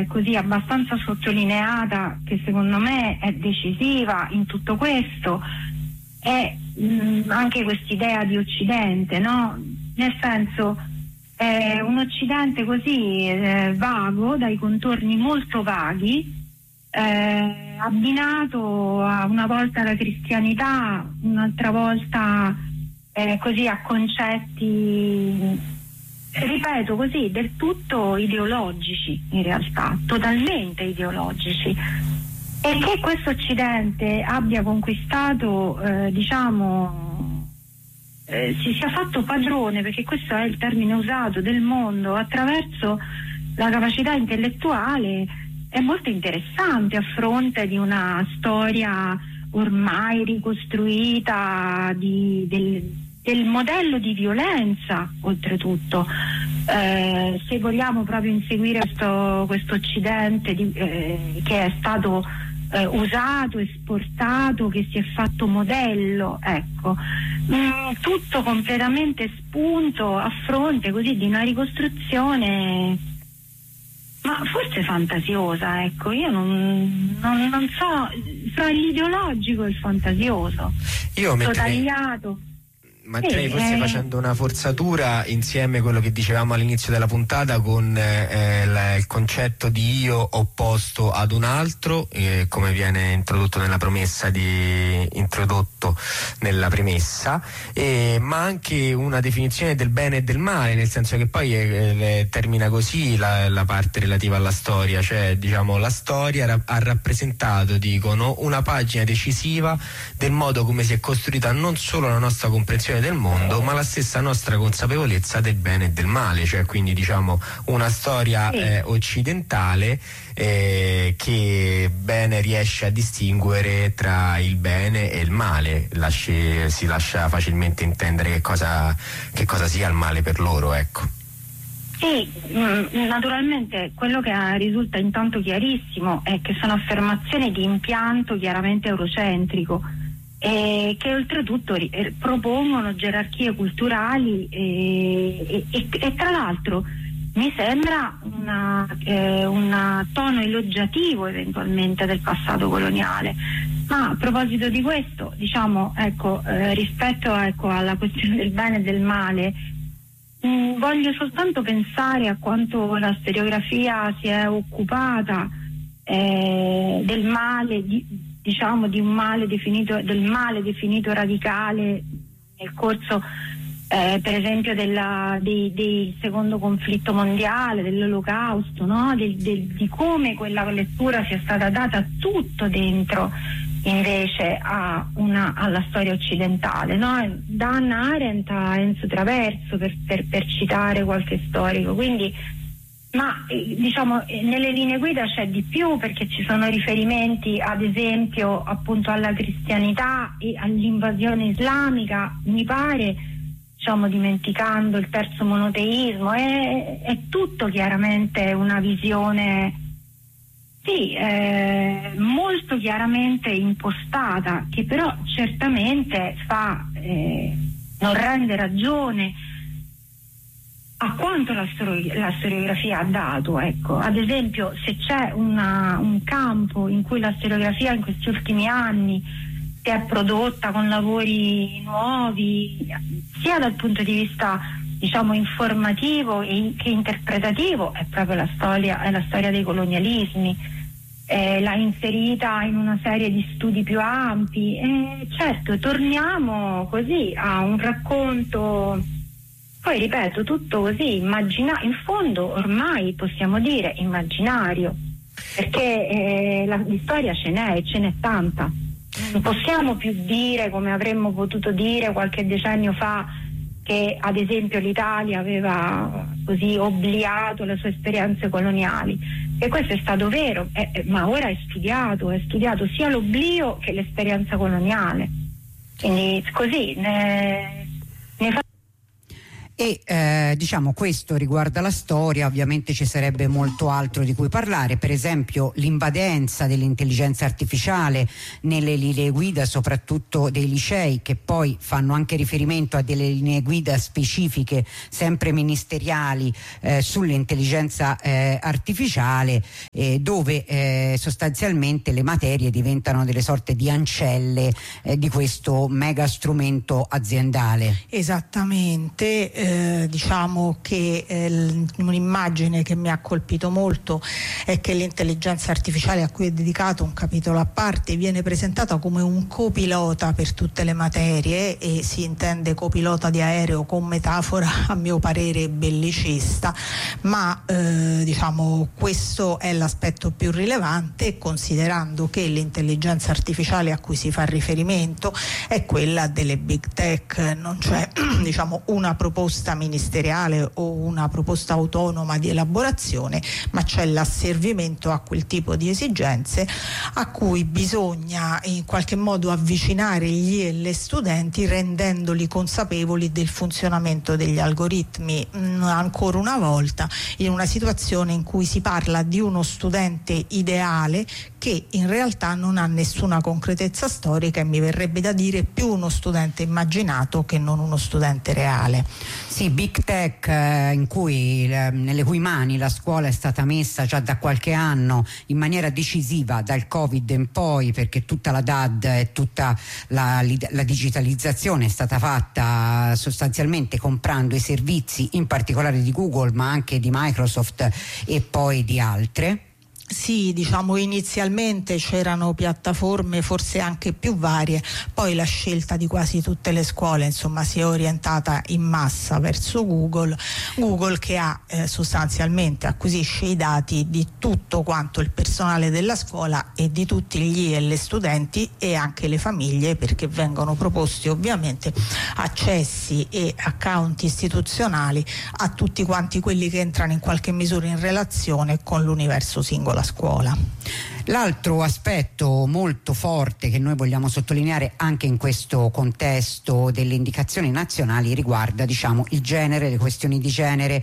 così abbastanza sottolineata, che secondo me è decisiva in tutto questo, è anche quest'idea di Occidente, no? Nel senso, un Occidente così vago, dai contorni molto vaghi, abbinato a una volta alla cristianità, un'altra volta così a concetti, ripeto così, del tutto ideologici, in realtà, totalmente ideologici. E che questo Occidente abbia conquistato, si sia fatto padrone, perché questo è il termine usato, del mondo attraverso la capacità intellettuale, è molto interessante a fronte di una storia ormai ricostruita del modello di violenza, oltretutto. Se vogliamo proprio inseguire questo Occidente che è stato usato, esportato, che si è fatto modello, ecco, tutto completamente spunto a fronte così di una ricostruzione, ma forse fantasiosa, ecco, io non so, fra l'ideologico e il fantasioso, tagliato. Metterei forse facendo una forzatura insieme a quello che dicevamo all'inizio della puntata con il concetto di io opposto ad un altro, come viene introdotto nella premessa, ma anche una definizione del bene e del male, nel senso che poi termina così la parte relativa alla storia, cioè diciamo la storia ha rappresentato, dicono, una pagina decisiva del modo come si è costruita non solo la nostra comprensione del mondo, ma la stessa nostra consapevolezza del bene e del male, cioè quindi diciamo una storia occidentale che bene riesce a distinguere tra il bene e il male, si lascia facilmente intendere che cosa sia il male per loro, ecco. Sì, naturalmente quello che risulta intanto chiarissimo è che sono affermazioni di impianto chiaramente eurocentrico, che oltretutto propongono gerarchie culturali e tra l'altro mi sembra un tono elogiativo eventualmente del passato coloniale. Ma a proposito di questo, diciamo, rispetto alla questione del bene e del male, voglio soltanto pensare a quanto la storiografia si è occupata del male, di un male definito radicale nel corso per esempio del secondo conflitto mondiale, dell'Olocausto, no? Di come quella lettura sia stata data tutto dentro invece alla storia occidentale, no? Da Hannah Arendt a Enzo Traverso, per citare qualche storico. Quindi, ma diciamo nelle linee guida c'è di più, perché ci sono riferimenti ad esempio appunto alla cristianità e all'invasione islamica, mi pare, diciamo, dimenticando il terzo monoteismo. È tutto chiaramente una visione molto chiaramente impostata, che però certamente non rende ragione a quanto la storiografia ha dato, ecco. Ad esempio, se c'è un campo in cui la storiografia in questi ultimi anni si è prodotta con lavori nuovi, sia dal punto di vista, diciamo, informativo che interpretativo, è proprio la storia dei colonialismi. L'ha inserita in una serie di studi più ampi, e certo torniamo così a un racconto, poi ripeto, tutto così in fondo ormai possiamo dire immaginario, perché di storia ce n'è tanta. Non possiamo più dire, come avremmo potuto dire qualche decennio fa, che ad esempio l'Italia aveva così obliato le sue esperienze coloniali, e questo è stato vero, ma ora è studiato sia l'oblio che l'esperienza coloniale, quindi così ne fa. E diciamo questo riguarda la storia. Ovviamente ci sarebbe molto altro di cui parlare, per esempio l'invadenza dell'intelligenza artificiale nelle linee guida, soprattutto dei licei, che poi fanno anche riferimento a delle linee guida specifiche sempre ministeriali sull'intelligenza artificiale, dove sostanzialmente le materie diventano delle sorte di ancelle di questo mega strumento aziendale. Esattamente. Diciamo che un'immagine che mi ha colpito molto è che l'intelligenza artificiale, a cui è dedicato un capitolo a parte, viene presentata come un copilota per tutte le materie, e si intende copilota di aereo con metafora a mio parere bellicista, ma diciamo questo è l'aspetto più rilevante, considerando che l'intelligenza artificiale a cui si fa riferimento è quella delle big tech. Non c'è diciamo una proposta ministeriale o una proposta autonoma di elaborazione, ma c'è l'asservimento a quel tipo di esigenze a cui bisogna in qualche modo avvicinare gli e le studenti, rendendoli consapevoli del funzionamento degli algoritmi. Ancora una volta in una situazione in cui si parla di uno studente ideale che in realtà non ha nessuna concretezza storica, e mi verrebbe da dire più uno studente immaginato che non uno studente reale. Sì, big tech nelle cui mani la scuola è stata messa già da qualche anno in maniera decisiva dal Covid in poi, perché tutta la DAD e tutta la digitalizzazione è stata fatta sostanzialmente comprando i servizi, in particolare di Google, ma anche di Microsoft e poi di altre. Sì, diciamo inizialmente c'erano piattaforme forse anche più varie, poi la scelta di quasi tutte le scuole insomma si è orientata in massa verso Google che ha sostanzialmente acquisisce i dati di tutto quanto il personale della scuola e di tutti gli e le studenti e anche le famiglie, perché vengono proposti ovviamente accessi e account istituzionali a tutti quanti quelli che entrano in qualche misura in relazione con l'universo singolo scuola. L'altro aspetto molto forte che noi vogliamo sottolineare anche in questo contesto delle indicazioni nazionali riguarda diciamo il genere, le questioni di genere,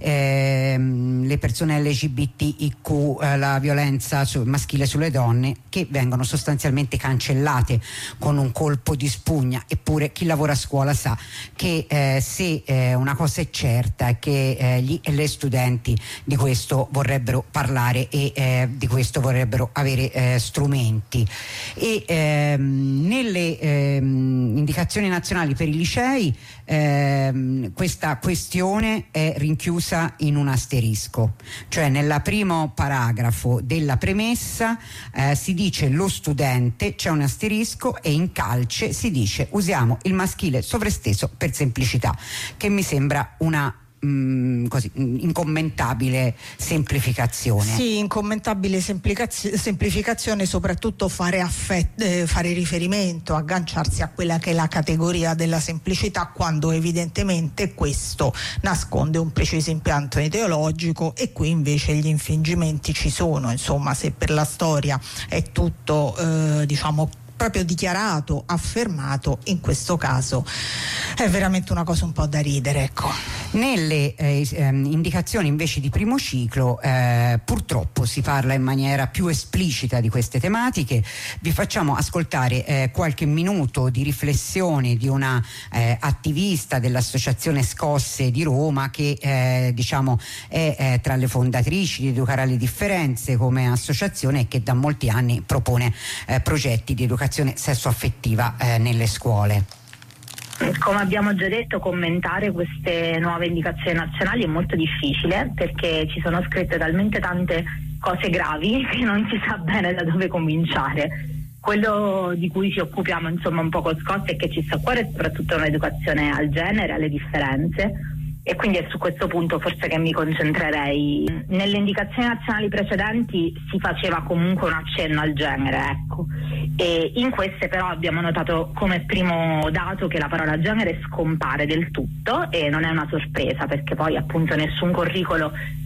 le persone LGBTIQ, la violenza maschile sulle donne, che vengono sostanzialmente cancellate con un colpo di spugna. Eppure chi lavora a scuola sa che se una cosa è certa è che gli e le studenti di questo vorrebbero parlare e di questo vorrebbero avere strumenti, e nelle indicazioni nazionali per i licei questa questione è rinchiusa in un asterisco, cioè nel primo paragrafo della premessa si dice lo studente, c'è un asterisco, e in calce si dice usiamo il maschile sovresteso per semplicità, che mi sembra una così incommentabile semplificazione. Sì, incommentabile semplificazione, soprattutto fare riferimento, agganciarsi a quella che è la categoria della semplicità, quando evidentemente questo nasconde un preciso impianto ideologico, e qui invece gli infingimenti ci sono. Insomma, se per la storia è tutto diciamo proprio dichiarato, affermato, in questo caso è veramente una cosa un po' da ridere, ecco. Nelle indicazioni invece di primo ciclo purtroppo si parla in maniera più esplicita di queste tematiche. Vi facciamo ascoltare qualche minuto di riflessione di una attivista dell'associazione Scosse di Roma, che diciamo è tra le fondatrici di Educare alle Differenze come associazione, e che da molti anni propone progetti di educazione sessuaffettiva nelle scuole. Come abbiamo già detto, commentare queste nuove indicazioni nazionali è molto difficile, perché ci sono scritte talmente tante cose gravi che non si sa bene da dove cominciare. Quello di cui ci occupiamo insomma un po' con Scosse e che ci sta a cuore è soprattutto un'educazione al genere, alle differenze, e quindi è su questo punto forse che mi concentrerei. Nelle indicazioni nazionali precedenti si faceva comunque un accenno al genere, ecco, e in queste però abbiamo notato come primo dato che la parola genere scompare del tutto, e non è una sorpresa, perché poi appunto nessun curricolo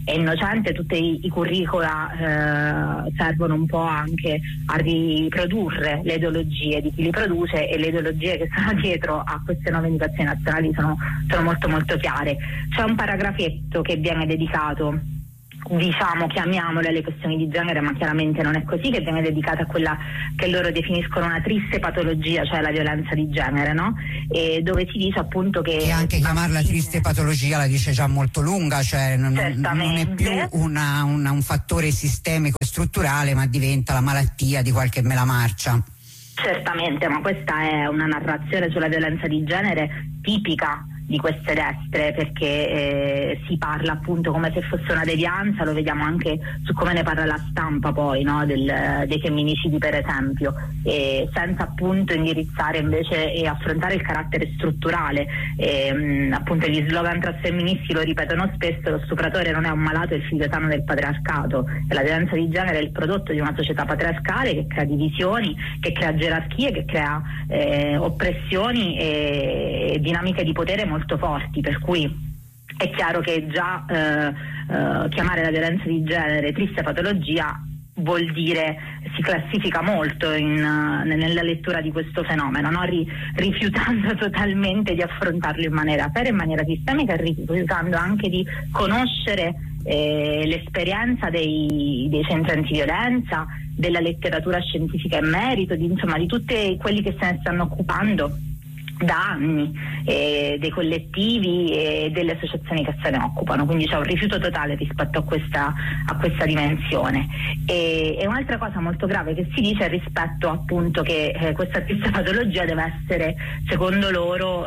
è innocente, tutti i curricula servono un po' anche a riprodurre le ideologie di chi li produce, e le ideologie che sono dietro a queste nuove indicazioni nazionali sono molto molto chiare. C'è un paragrafetto che viene dedicato, diciamo, chiamiamole le questioni di genere, ma chiaramente non è così, che viene dedicata a quella che loro definiscono una triste patologia, cioè la violenza di genere, no? E dove si dice appunto che anche chiamarla triste patologia la dice già molto lunga, cioè non è più un fattore sistemico e strutturale, ma diventa la malattia di qualche melamarcia. Certamente, ma questa è una narrazione sulla violenza di genere tipica di queste destre, perché si parla appunto come se fosse una devianza, lo vediamo anche su come ne parla la stampa poi, no? Dei femminicidi per esempio, senza appunto indirizzare invece e affrontare il carattere strutturale. Appunto gli slogan trasfemministi lo ripetono spesso: lo stupratore non è un malato, è il figlio sano del patriarcato, e la violenza di genere è il prodotto di una società patriarcale che crea divisioni, che crea gerarchie, che crea oppressioni e dinamiche di potere molto forti, per cui è chiaro che già chiamare la violenza di genere triste patologia vuol dire, si classifica molto nella lettura di questo fenomeno, no? Rifiutando totalmente di affrontarlo in maniera seria, in maniera sistemica, e rifiutando anche di conoscere l'esperienza dei centri antiviolenza, della letteratura scientifica in merito, di tutti quelli che se ne stanno occupando da anni, dei collettivi e delle associazioni che se ne occupano. Quindi c'è un rifiuto totale rispetto a questa dimensione. E un'altra cosa molto grave che si dice è rispetto appunto che questa triste patologia deve essere, secondo loro,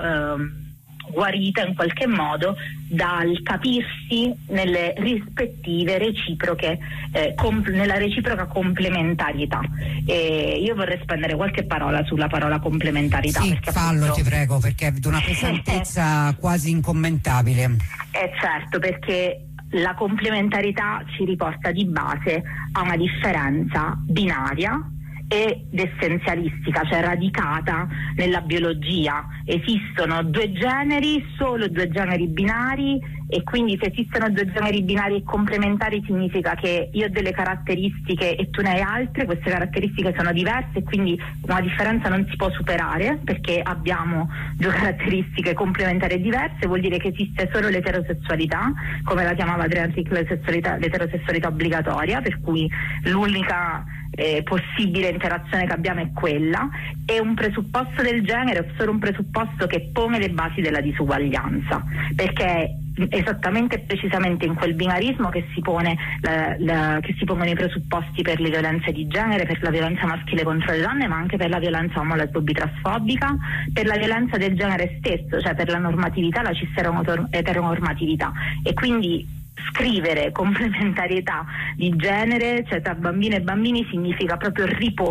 guarita in qualche modo dal capirsi nelle rispettive reciproche, nella reciproca complementarietà. Io vorrei spendere qualche parola sulla parola complementarietà. Sì, fallo, ti prego, perché è di una pesantezza quasi incommentabile. Certo, perché la complementarità ci riporta di base a una differenza binaria ed essenzialistica, cioè radicata nella biologia. Esistono due generi, solo due generi binari, e quindi se esistono due generi binari e complementari significa che io ho delle caratteristiche e tu ne hai altre, queste caratteristiche sono diverse e quindi una differenza non si può superare perché abbiamo due caratteristiche complementari e diverse. Vuol dire che esiste solo l'eterosessualità, come la chiamava Adrian Ricci, l'eterosessualità obbligatoria, per cui l'unica possibile interazione che abbiamo è quella, e un presupposto del genere è solo un presupposto che pone le basi della disuguaglianza, perché è esattamente e precisamente in quel binarismo che si pone che si pongono i presupposti per le violenze di genere, per la violenza maschile contro le donne, ma anche per la violenza omolesbobitransfobica, per la violenza del genere stesso, cioè per la normatività, la cis-eteronormatività. E quindi scrivere complementarietà di genere, cioè tra bambine e bambini, significa proprio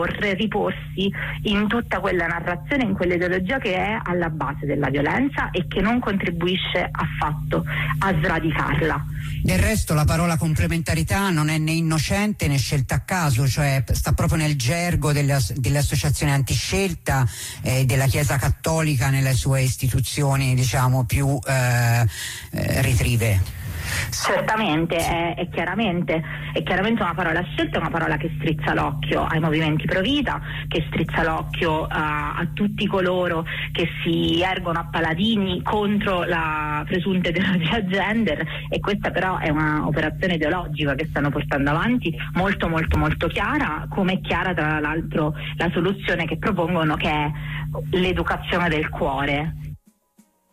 riporsi in tutta quella narrazione, in quell'ideologia che è alla base della violenza e che non contribuisce affatto a sradicarla. Del resto la parola complementarità non è né innocente né scelta a caso, cioè sta proprio nel gergo delle associazioni antiscelta della Chiesa Cattolica nelle sue istituzioni, diciamo, più retrive. Certamente, è chiaramente una parola scelta, una parola che strizza l'occhio ai movimenti pro vita, che strizza l'occhio a tutti coloro che si ergono a paladini contro la presunta ideologia gender, e questa però è un'operazione ideologica che stanno portando avanti, molto molto molto chiara, come è chiara tra l'altro la soluzione che propongono, che è l'educazione del cuore.